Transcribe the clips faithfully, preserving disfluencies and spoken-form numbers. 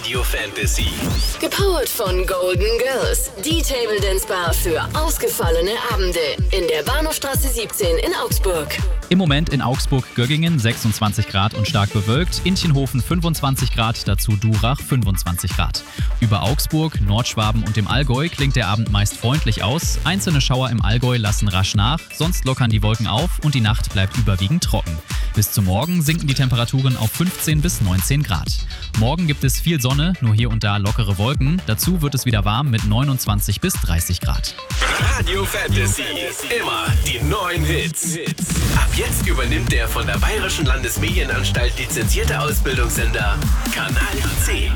Radio Fantasy. Gepowert von Golden Girls, die Table Dance Bar für ausgefallene Abende in der Bahnhofstraße siebzehn in Augsburg. Im Moment in Augsburg-Göggingen sechsundzwanzig Grad und stark bewölkt, Inchenhofen fünfundzwanzig Grad, dazu Durach fünfundzwanzig Grad. Über Augsburg, Nordschwaben und dem Allgäu klingt der Abend meist freundlich aus. Einzelne Schauer im Allgäu lassen rasch nach, sonst lockern die Wolken auf und die Nacht bleibt überwiegend trocken. Bis zum Morgen sinken die Temperaturen auf fünfzehn bis neunzehn Grad. Morgen gibt es viel Sonne, nur hier und da lockere Wolken. Dazu wird es wieder warm mit neunundzwanzig bis dreißig Grad. Radio Fantasy, immer die neuen Hits. Ab jetzt übernimmt der von der Bayerischen Landesmedienanstalt lizenzierte Ausbildungssender Kanal C.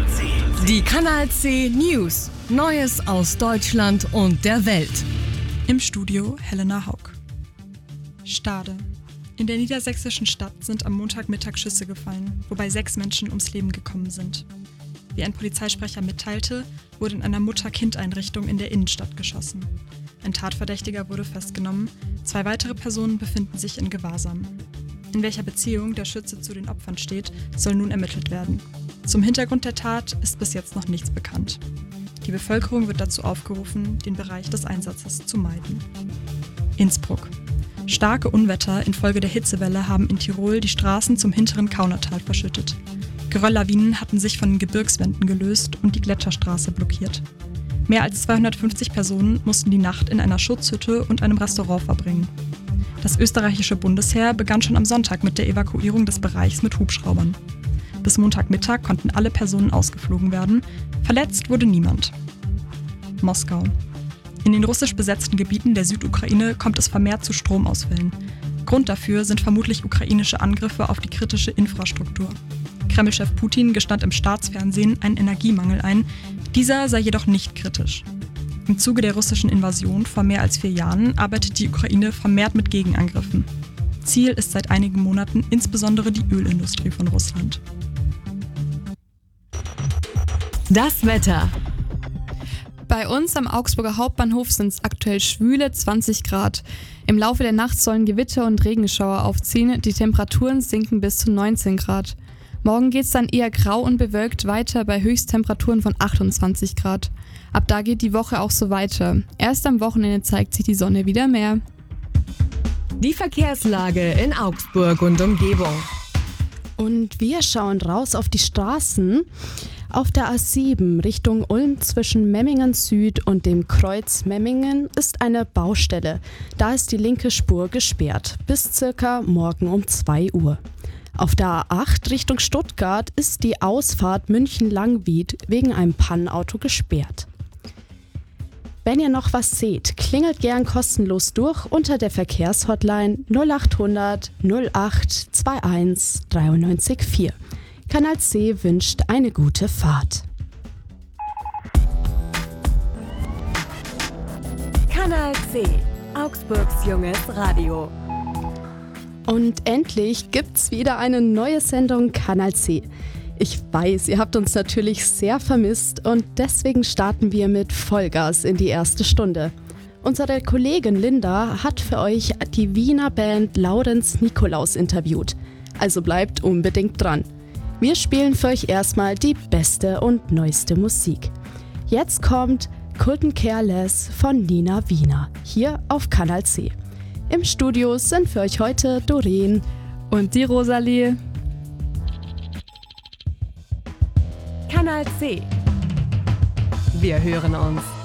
Die Kanal C News. Neues aus Deutschland und der Welt. Im Studio Helena Haug. Stade. In der niedersächsischen Stadt sind am Montagmittag Schüsse gefallen, wobei sechs Menschen ums Leben gekommen sind. Wie ein Polizeisprecher mitteilte, wurde in einer Mutter-Kind-Einrichtung in der Innenstadt geschossen. Ein Tatverdächtiger wurde festgenommen, zwei weitere Personen befinden sich in Gewahrsam. In welcher Beziehung der Schütze zu den Opfern steht, soll nun ermittelt werden. Zum Hintergrund der Tat ist bis jetzt noch nichts bekannt. Die Bevölkerung wird dazu aufgerufen, den Bereich des Einsatzes zu meiden. Innsbruck. Starke Unwetter infolge der Hitzewelle haben in Tirol die Straßen zum hinteren Kaunertal verschüttet. Gerölllawinen hatten sich von den Gebirgswänden gelöst und die Gletscherstraße blockiert. Mehr als zweihundertfünfzig Personen mussten die Nacht in einer Schutzhütte und einem Restaurant verbringen. Das österreichische Bundesheer begann schon am Sonntag mit der Evakuierung des Bereichs mit Hubschraubern. Bis Montagmittag konnten alle Personen ausgeflogen werden. Verletzt wurde niemand. Moskau. In den russisch besetzten Gebieten der Südukraine kommt es vermehrt zu Stromausfällen. Grund dafür sind vermutlich ukrainische Angriffe auf die kritische Infrastruktur. Kreml-Chef Putin gestand im Staatsfernsehen einen Energiemangel ein. Dieser sei jedoch nicht kritisch. Im Zuge der russischen Invasion vor mehr als vier Jahren arbeitet die Ukraine vermehrt mit Gegenangriffen. Ziel ist seit einigen Monaten insbesondere die Ölindustrie von Russland. Das Wetter. Bei uns am Augsburger Hauptbahnhof sind es aktuell schwüle zwanzig Grad. Im Laufe der Nacht sollen Gewitter und Regenschauer aufziehen. Die Temperaturen sinken bis zu neunzehn Grad. Morgen geht es dann eher grau und bewölkt weiter bei Höchsttemperaturen von achtundzwanzig Grad. Ab da geht die Woche auch so weiter. Erst am Wochenende zeigt sich die Sonne wieder mehr. Die Verkehrslage in Augsburg und Umgebung. Und wir schauen raus auf die Straßen. Auf der A sieben Richtung Ulm zwischen Memmingen Süd und dem Kreuz Memmingen ist eine Baustelle. Da ist die linke Spur gesperrt, bis circa morgen um zwei Uhr. Auf der A acht Richtung Stuttgart ist die Ausfahrt München-Langwied wegen einem Pannenauto gesperrt. Wenn ihr noch was seht, klingelt gern kostenlos durch unter der Verkehrshotline null achthundert null acht einundzwanzig dreiundneunzig vier. Kanal C wünscht eine gute Fahrt. Kanal C, Augsburgs junges Radio. Und endlich gibt's wieder eine neue Sendung Kanal C. Ich weiß, ihr habt uns natürlich sehr vermisst und deswegen starten wir mit Vollgas in die erste Stunde. Unsere Kollegin Linda hat für euch die Wiener Band Laurenz Nikolaus interviewt. Also bleibt unbedingt dran. Wir spielen für euch erstmal die beste und neueste Musik. Jetzt kommt Couldn't Care Less von Nina Wiener, hier auf Kanal C. Im Studio sind für euch heute Doreen und die Rosalie. Kanal C. Wir hören uns.